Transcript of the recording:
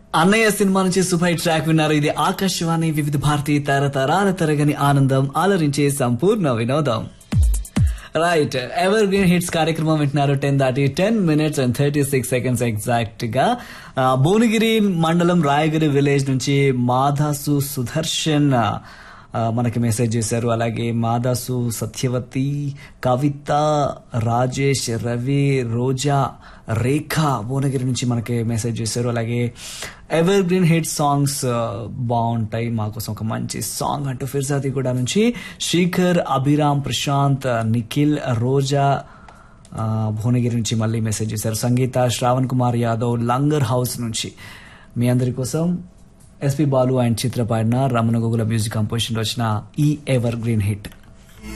అన్నయ్య సినిమా నుంచి super hit track విన్నారు. ఇది ఆకాశవాణి వివిధ భారతి తరతరాల తరగని ఆనందం అలరించే సంపూర్ణ వినోదం. రైట్, ఎవర్ గ్రీన్ హిట్స్ కార్యక్రమం వింటున్నారు. 10 minutes and 36 seconds ఎగ్జాక్ట్ గా. భువనగిరి మండలం రాయగిరి విలేజ్ నుంచి మాధాసు సుదర్శన్ మనకి మెసేజ్ చేశారు. అలాగే మాదాసు, సత్యవతి, కవిత, రాజేష్, రవి, రోజా, రేఖ భువనగిరి నుంచి మనకి మెసేజ్ చేశారు. అలాగే ఎవర్ గ్రీన్ హిట్ సాంగ్స్ బాగుంటాయి, మాకోసం ఒక మంచి సాంగ్ అంటూ ఫిర్జాది కూడా నుంచి శేఖర్, అభిరామ్, ప్రశాంత్, నిఖిల్, రోజా భువనగిరి నుంచి మళ్ళీ మెసేజ్ చేశారు. సంగీత, శ్రావణ్ కుమార్ యాదవ్ లంగర్ హౌస్ నుంచి మీ అందరి కోసం ఎస్పి బాలు అండ్ చిత్ర పాడిన రమణ గోగుల మ్యూజిక్ కంపోజిషన్ వచ్చిన ఈ ఎవర్ గ్రీన్ హిట్.